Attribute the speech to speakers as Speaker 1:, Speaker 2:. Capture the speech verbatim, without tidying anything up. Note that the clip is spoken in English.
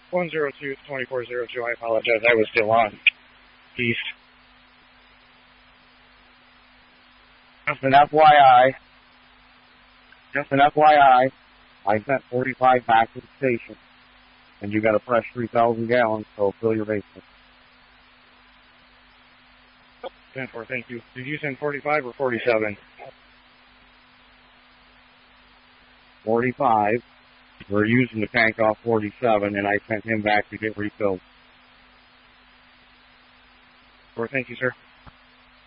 Speaker 1: one zero two, twenty-four zero two, I apologize, I was still on. Peace. Just an F Y I, just an F Y I, I sent forty-five back to the station, and you got a fresh three thousand gallons, so fill your basement. ten four, thank you. Did you send forty-five or forty-seven? forty-five. We're using the tank off forty-seven, and I sent him back to get refilled. Four, thank you, sir.